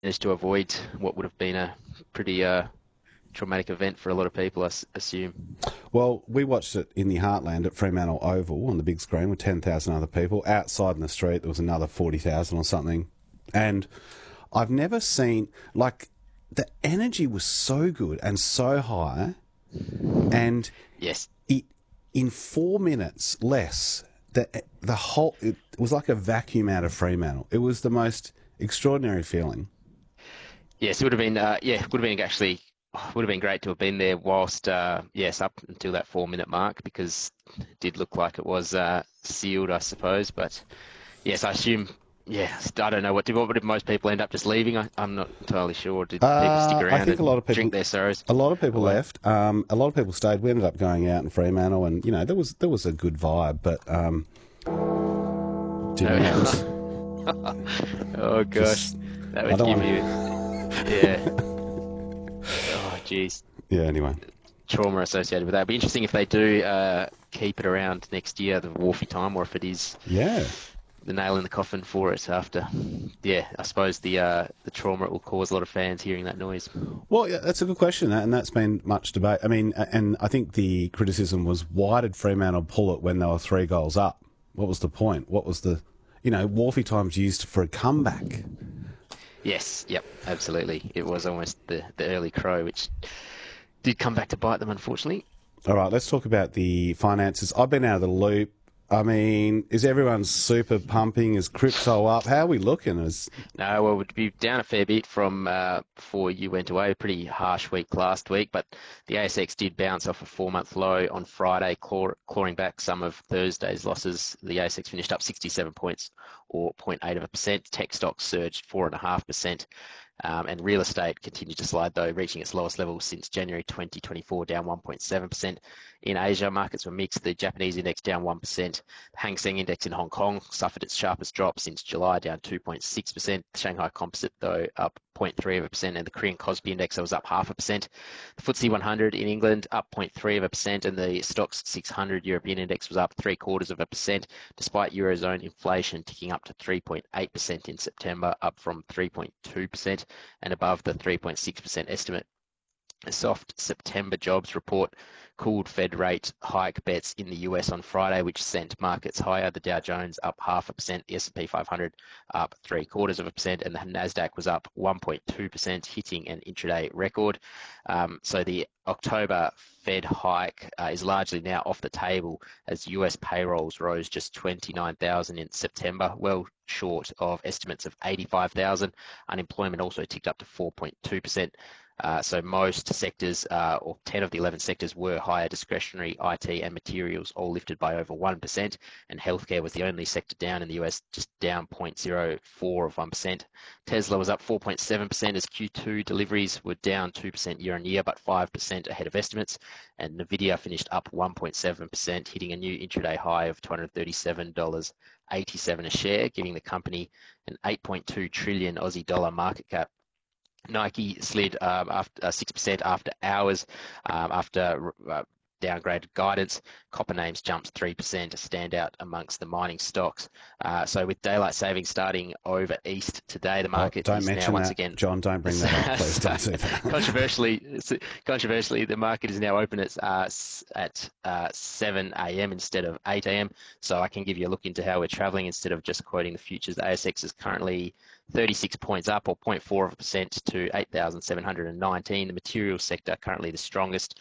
managed to avoid what would have been a pretty traumatic event for a lot of people, assume. Well, we watched it in the Heartland at Fremantle Oval on the big screen with 10,000 other people. Outside in the street, there was another 40,000 or something. And I've never seen, like, the energy was so good and so high. And Yes. it, in 4 minutes less, the whole, it was like a vacuum out of Fremantle. It was the most extraordinary feeling. Yes, it would have been, yeah, would have been actually, would have been great to have been there whilst, yes, up until that 4 minute mark because it did look like it was sealed, I suppose. But yes, I assume, yeah, I don't know what did most people end up just leaving? I'm not entirely sure. Did people stick I around think and drink their sorrows a lot of people away? left. A lot of people stayed. We ended up going out in Fremantle, and there was a good vibe, but didn't Oh gosh, just. that I would don't give want. you, yeah. Oh geez, Yeah. Anyway. trauma associated with that. It'd be interesting if they do keep it around next year, the Wharfie time, or if it is Yeah. the nail in the coffin for it after. Yeah, I suppose the trauma it will cause a lot of fans hearing that noise. Well, yeah, that's a good question, and that's been much debate. I mean, and I think the criticism was, why did Fremantle pull it when they were 3 goals up? What was the point? What was the, Wharfie time's used for a comeback. Yes, yep, absolutely. It was almost the early crow, which did come back to bite them, unfortunately. All right, let's talk about the finances. I've been out of the loop. I mean, is everyone super pumping? Is crypto up? How are we looking? No, well, we'd be down a fair bit from before you went away. A pretty harsh week last week, but the ASX did bounce off a 4 month low on Friday, clawing back some of Thursday's losses. The ASX finished up 67 points, or 0.8%. Tech stocks surged 4.5%. And real estate continued to slide, though, reaching its lowest level since January 2024, down 1.7%. In Asia, markets were mixed. The Japanese index down 1%. The Hang Seng index in Hong Kong suffered its sharpest drop since July, down 2.6%. The Shanghai Composite, though, up 0.3%, and the Korean Kospi index was up 0.5%. The FTSE 100 in England up 0.3%, and the Stocks 600 European index was up 0.75%, despite Eurozone inflation ticking up to 3.8% in September, up from 3.2% and above the 3.6% estimate. A soft September jobs report cooled Fed rate hike bets in the US on Friday, which sent markets higher. The Dow Jones up 0.5%, the S&P 500 up 0.75%, and the Nasdaq was up 1.2%, hitting an intraday record. So the October Fed hike is largely now off the table as US payrolls rose just 29,000 in September, well short of estimates of 85,000. Unemployment also ticked up to 4.2%. So most sectors, or 10 of the 11 sectors, were higher. Discretionary, IT, and materials all lifted by over 1%, and healthcare was the only sector down in the US, just down 0.04 of 1%. Tesla was up 4.7% as Q2 deliveries were down 2% year on year, but 5% ahead of estimates. And Nvidia finished up 1.7%, hitting a new intraday high of $230.87 a share, giving the company an 8.2 trillion Aussie dollar market cap. Nike slid after 6% after hours, after downgraded guidance. Copper names jumped 3%, a standout amongst the mining stocks. So with daylight savings starting over east today, the Oh, market don't is now mention once that, again John. Don't bring that up, please. Don't do that. controversially, the market is now open at 7 a.m. instead of 8 a.m. So I can give you a look into how we're traveling instead of just quoting the futures. The ASX is currently 36 points up, or 0.4% to 8,719. The materials sector currently the strongest,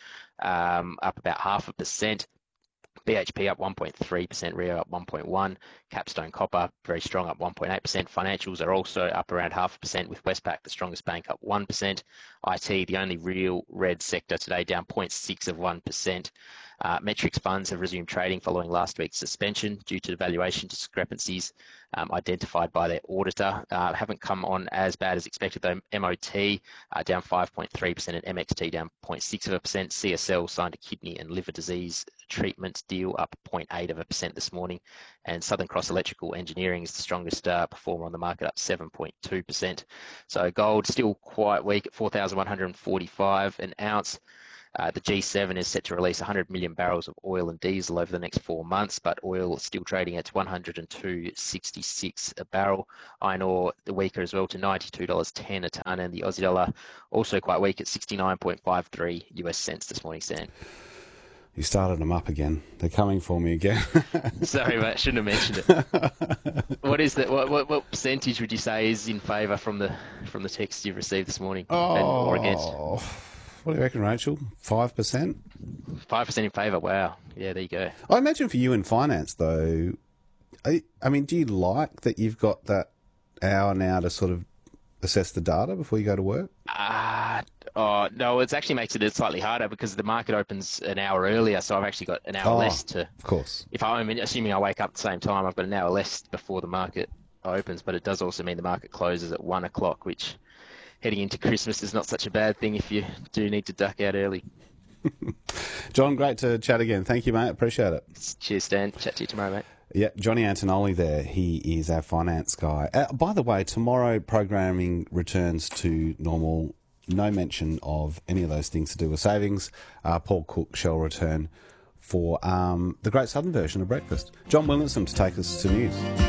up about 0.5%. BHP up 1.3%, Rio up 1.1%, Capstone Copper very strong up 1.8%. Financials are also up around 0.5%, with Westpac the strongest bank up 1%. IT, the only real red sector today, down 0.6 of 1%. Metrics funds have resumed trading following last week's suspension due to valuation discrepancies identified by their auditor. Haven't come on as bad as expected though. MOT down 5.3% and MXT down 0.6%. CSL signed a kidney and liver disease treatment deal up 0.8% this morning. And Southern Cross Electrical Engineering is the strongest performer on the market, up 7.2%. So gold still quite weak at 4,145 an ounce. The G7 is set to release 100 million barrels of oil and diesel over the next 4 months, but oil is still trading at 102.66 a barrel. Iron ore weaker as well to $92.10 a tonne, and the Aussie dollar also quite weak at 69.53 US cents this morning, Stan. You started them up again. They're coming for me again. Sorry, mate, shouldn't have mentioned it. What is that? What percentage would you say is in favour from the text you've received this morning, or against? What do you reckon, Rachel? 5%? 5% in favour. Wow. Yeah, there you go. I imagine for you in finance, though. I mean, do you like that you've got that hour now to sort of assess the data before you go to work? No, it actually makes it slightly harder because the market opens an hour earlier, so I've actually got an hour less to. Of course. If I'm assuming I wake up at the same time, I've got an hour less before the market opens, but it does also mean the market closes at 1 o'clock, which heading into Christmas is not such a bad thing if you do need to duck out early. John, great to chat again. Thank you, mate. Appreciate it. Cheers, Stan. Chat to you tomorrow, mate. Yeah, Johnny Antonelli there. He is our finance guy. By the way, tomorrow programming returns to normal. No mention of any of those things to do with savings. Paul Cook shall return for the Great Southern version of breakfast. John Williamson to take us to news.